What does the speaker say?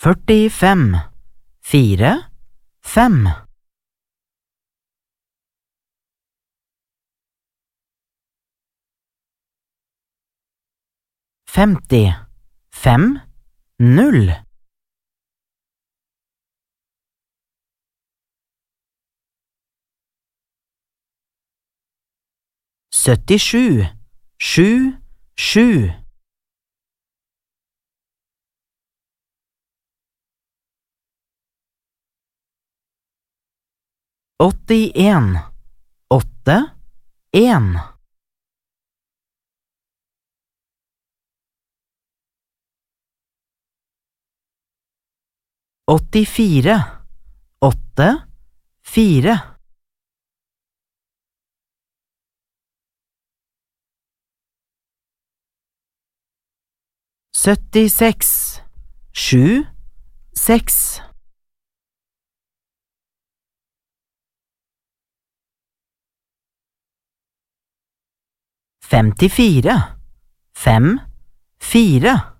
45, 4, 5. 50, 5, 0. 77, 7, 7. 81, 8, 1. 84, 8, 4. 76, 7, 6. 54, 5, 4.